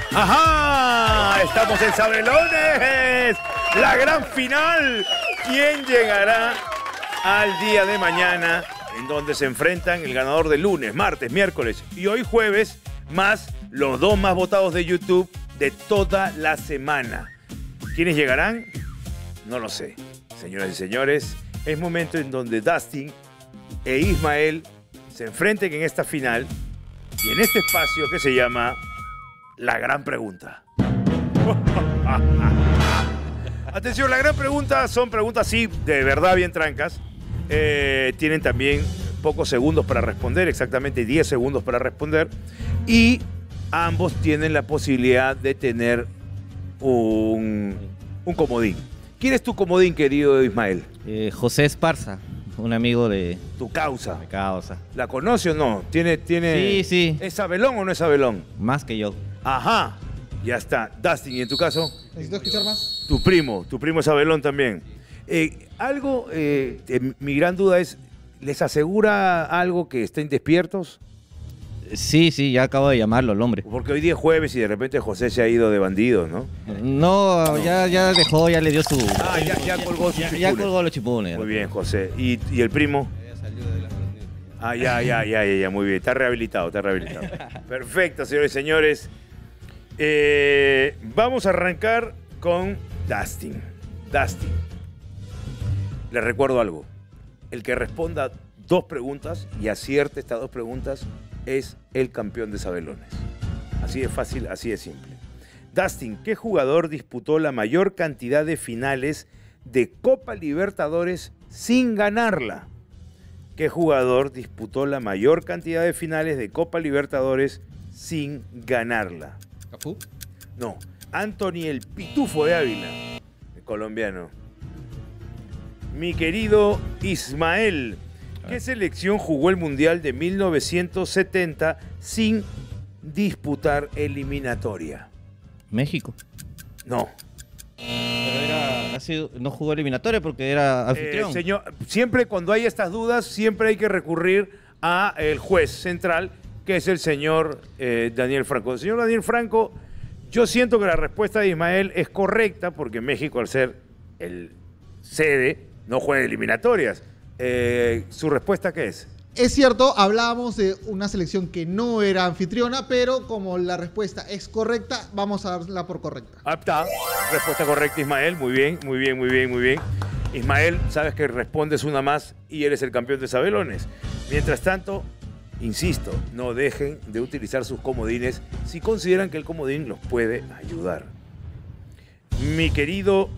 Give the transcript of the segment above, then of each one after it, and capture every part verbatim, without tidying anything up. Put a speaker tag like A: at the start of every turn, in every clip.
A: ¡Ajá! Estamos en Sabelones. La gran final. ¿Quién llegará al día de mañana? En donde se enfrentan el ganador de lunes, martes, miércoles y hoy jueves, más los dos más votados de YouTube de toda la semana. ¿Quiénes llegarán? No lo sé. Señoras y señores, es momento en donde Dustin e Ismael se enfrenten en esta final y en este espacio que se llama La Gran Pregunta. Atención, la gran pregunta son preguntas, sí, de verdad bien trancas. Eh, tienen también pocos segundos para responder, exactamente diez segundos para responder. Y ambos tienen la posibilidad de tener un, un comodín. ¿Quién es tu comodín, querido Ismael?
B: Eh, José Esparza, un amigo de...
A: Tu causa.
B: Mi causa.
A: ¿La conoce o no? ¿Tiene, tiene...
B: Sí, sí.
A: ¿Es Sabelón o no es Sabelón?
B: Más que yo.
A: Ajá. Ya está. Dustin, ¿y en tu caso?
C: ¿Necesito escuchar más?
A: Tu primo. Tu primo es Sabelón también. Eh, algo, eh, eh, mi gran duda es, ¿les asegura algo que estén despiertos?
B: Sí, sí, ya acabo de llamarlo el hombre.
A: Porque hoy día es jueves y de repente José se ha ido de bandido, ¿no?
B: No, ya, ya dejó, ya le dio su...
A: Ah, ya, ya colgó su
B: ya, ya colgó los chipunes.
A: Muy bien, José. ¿Y, y el primo? Ah, ya, ya, ya, ya, ya, muy bien. Está rehabilitado, está rehabilitado. Perfecto, señores y señores. Eh, vamos a arrancar con Dustin. Dustin. Les recuerdo algo. El que responda dos preguntas y acierte estas dos preguntas es el campeón de Sabelones. Así de fácil, así de simple. Dustin, ¿qué jugador disputó la mayor cantidad de finales de Copa Libertadores sin ganarla? ¿Qué jugador disputó la mayor cantidad de finales de Copa Libertadores sin ganarla?
C: ¿Cafú?
A: No, Anthony el Pitufo de Ávila, el colombiano. Mi querido Ismael, ¿qué selección jugó el Mundial de mil novecientos setenta sin disputar eliminatoria?
B: México.
A: No.
B: Pero era, ha sido, no jugó eliminatoria porque era anfitrión.
A: Eh, señor, siempre cuando hay estas dudas, siempre hay que recurrir a el juez central, que es el señor eh, Daniel Franco. El señor Daniel Franco, yo siento que la respuesta de Ismael es correcta, porque México, al ser el sede, no juega eliminatorias. Eh, ¿Su respuesta qué es?
C: Es cierto, hablábamos de una selección que no era anfitriona, pero como la respuesta es correcta, vamos a darla por correcta.
A: Ah, está. Respuesta correcta, Ismael. Muy bien, muy bien, muy bien, muy bien. Ismael, sabes que respondes una más y eres el campeón de Sabelones. Mientras tanto, insisto, no dejen de utilizar sus comodines si consideran que el comodín los puede ayudar. Mi querido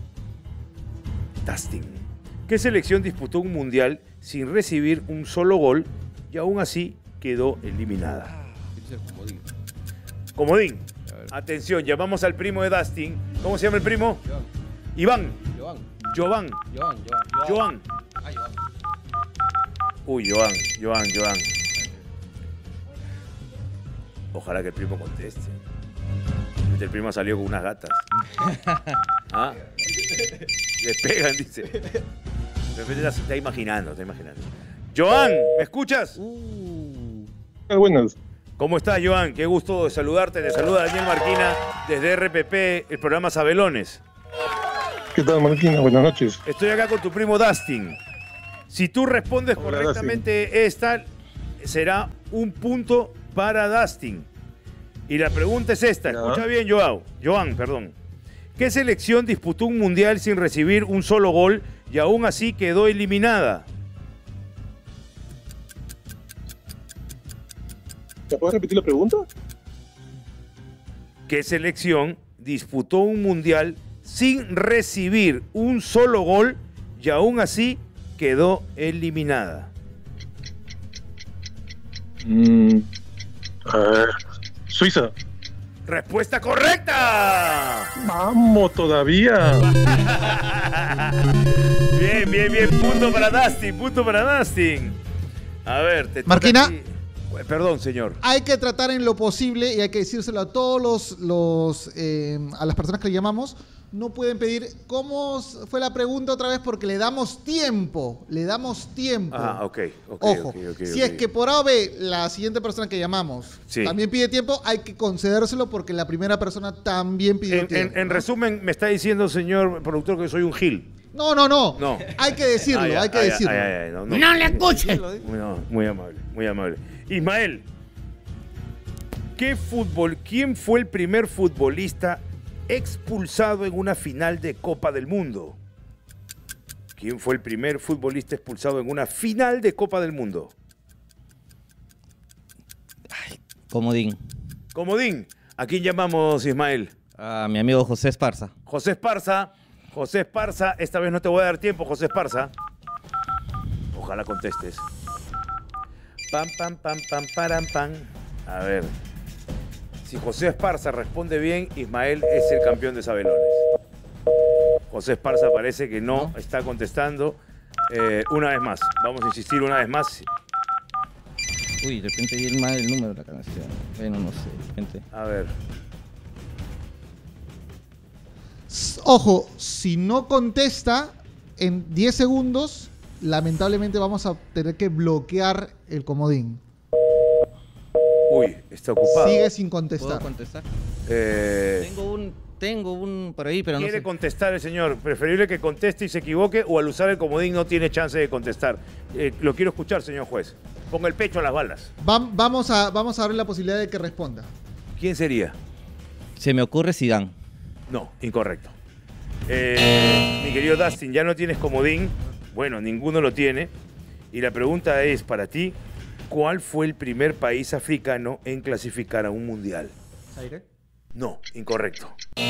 A: Dustin, ¿qué selección disputó un mundial sin recibir un solo gol y aún así quedó eliminada? Comodín. Atención, llamamos al primo de Dustin. ¿Cómo se llama el primo? Iván.
D: Joan.
A: Jovan.
D: Joan, Joan.
A: Joan.
D: Ah, Joan.
A: Uy, Joan, Joan, Joan. Ojalá que el primo conteste. El primo salió con unas gatas. ¿Ah? Le pegan, dice. De repente está imaginando, está imaginando. Joan, ¿me escuchas?
E: Uh. Buenas.
A: ¿Cómo estás, Joan? Qué gusto de saludarte. Te saluda Daniel Marquina desde R P P, el programa Sabelones.
E: ¿Qué tal, Marquina? Buenas noches.
A: Estoy acá con tu primo Dustin. Si tú respondes
E: Hola,
A: correctamente Dustin. Esta, será un punto para Dustin. Y la pregunta es esta.
E: Ya.
A: Escucha bien, Joao. Joan, perdón. ¿Qué selección disputó un mundial sin recibir un solo gol y aún así quedó eliminada?
E: ¿Te puedes repetir la pregunta?
A: ¿Qué selección disputó un mundial sin recibir un solo gol y aún así quedó eliminada?
E: Mm, a ver. Suiza.
A: ¡Respuesta correcta!
E: Vamos todavía.
A: Bien, bien, bien. Punto para Dustin, punto para Dustin. A ver, te toca
C: Marquina,
A: a ti. Perdón, señor.
C: Hay que tratar en lo posible y hay que decírselo a todos los, los eh, a las personas que le llamamos. No pueden pedir, ¿cómo fue la pregunta otra vez? Porque le damos tiempo, le damos tiempo.
A: Ah, ok, ok.
C: Ojo,
A: okay, okay,
C: si
A: okay.
C: es que por A o B la siguiente persona que llamamos
A: sí.
C: también pide tiempo, hay que concedérselo porque la primera persona también pidió
A: En,
C: tiempo.
A: en, en
C: ¿no?
A: resumen, me está diciendo, señor productor, que soy un gil.
C: No, no, no.
A: No.
C: Hay que decirlo,
A: Ah, ya,
C: hay que
A: ah, ya,
C: decirlo.
A: ah, ya, ya, no, no.
D: ¡No le escuche!
A: Muy, no, muy amable, muy amable. Ismael, ¿qué fútbol, ¿quién fue el primer futbolista expulsado en una final de Copa del Mundo? ¿Quién fue el primer futbolista expulsado en una final de Copa del Mundo?
B: Comodín.
A: Comodín, ¿a quién llamamos, Ismael?
B: A mi amigo José Esparza.
A: José Esparza. José Esparza, esta vez no te voy a dar tiempo, José Esparza. Ojalá contestes. Pam, pam, pam, pam, param, pam. A ver. Si José Esparza responde bien, Ismael es el campeón de Sabelones. José Esparza parece que no, no. está contestando. Eh, una vez más, vamos a insistir una vez más.
B: Uy, de repente vi mal el número de la canción. Bueno, no sé, de repente.
A: A ver.
C: Ojo, si no contesta en diez segundos, lamentablemente vamos a tener que bloquear el comodín.
A: Uy, está ocupado.
C: Sigue sin contestar.
B: ¿Puedo contestar?
A: Eh...
B: Tengo un, tengo un por ahí, pero no sé.
A: Quiere contestar el señor. Preferible que conteste y se equivoque, o al usar el comodín no tiene chance de contestar. Eh, lo quiero escuchar, señor juez. Ponga el pecho a las balas.
C: Va, vamos, a, vamos a abrir la posibilidad de que responda.
A: ¿Quién sería?
B: Se me ocurre Zidane.
A: No, incorrecto. Eh, mi querido Dustin, ya no tienes comodín. Bueno, ninguno lo tiene. Y la pregunta es para ti, ¿cuál fue el primer país africano en clasificar a un mundial?
C: ¿Aire?
A: No, incorrecto.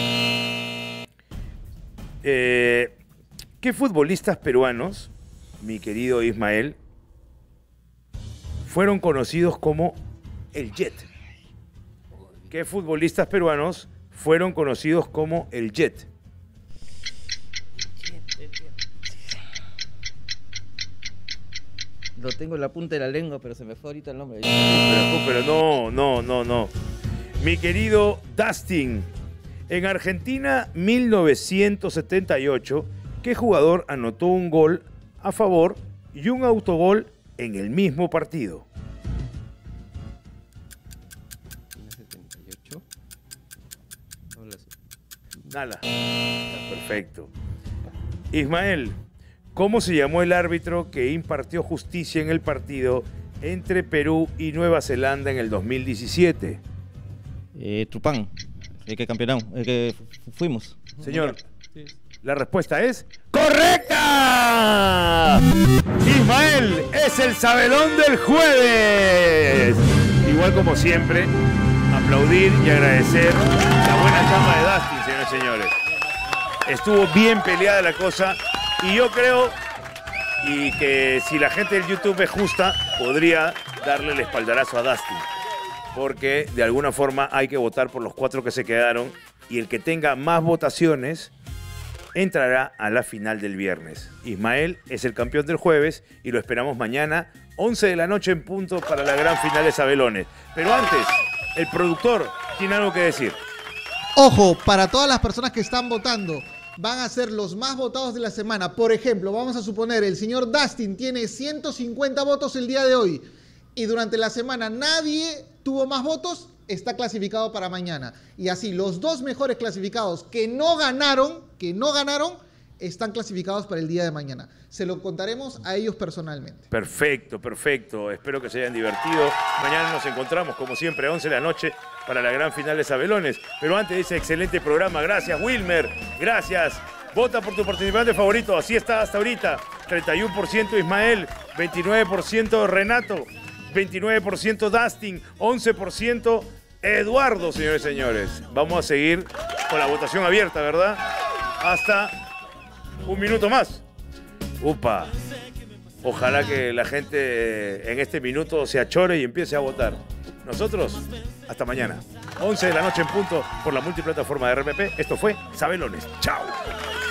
A: Eh, ¿Qué futbolistas peruanos, mi querido Ismael, fueron conocidos como el Jet? ¿Qué futbolistas peruanos fueron conocidos como el Jet?
B: Lo tengo en la punta de la lengua, pero se me fue ahorita el nombre.
A: Pero, pero no, no, no, no. Mi querido Dustin, en Argentina mil novecientos setenta y ocho, ¿qué jugador anotó un gol a favor y un autogol en el mismo partido?
B: setenta y ocho.
A: Nada. Perfecto. Ismael, ¿cómo se llamó el árbitro que impartió justicia en el partido entre Perú y Nueva Zelanda en el dos mil diecisiete?
B: Eh, Trupán, el que campeonamos, el que fuimos.
A: Señor, la respuesta es ¡correcta! Ismael es el sabelón del jueves. Igual como siempre, aplaudir y agradecer la buena chamba de Dustin, señores y señores. Estuvo bien peleada la cosa y yo creo y que si la gente del YouTube es justa, podría darle el espaldarazo a Dustin. Porque de alguna forma hay que votar por los cuatro que se quedaron y el que tenga más votaciones entrará a la final del viernes. Ismael es el campeón del jueves y lo esperamos mañana, once de la noche en punto para la gran final de Sabelones. Pero antes, el productor tiene algo que decir.
C: Ojo, para todas las personas que están votando, van a ser los más votados de la semana. Por ejemplo, vamos a suponer, el señor Dustin tiene ciento cincuenta votos el día de hoy y durante la semana nadie tuvo más votos, está clasificado para mañana. Y así, los dos mejores clasificados que no ganaron, que no ganaron, están clasificados para el día de mañana. Se lo contaremos a ellos personalmente.
A: Perfecto, perfecto. Espero que se hayan divertido. Mañana nos encontramos, como siempre, a once de la noche para la gran final de Sabelones. Pero antes de ese excelente programa, gracias, Wilmer. Gracias. Vota por tu participante favorito. Así está hasta ahorita. treinta y uno por ciento Ismael, veintinueve por ciento Renato, veintinueve por ciento Dustin, once por ciento Eduardo, señores y señores. Vamos a seguir con la votación abierta, ¿verdad? Hasta un minuto más. Upa. Ojalá que la gente en este minuto se achore y empiece a votar. Nosotros, hasta mañana. once de la noche en punto por la multiplataforma de R P P. Esto fue Sabelones. Chao.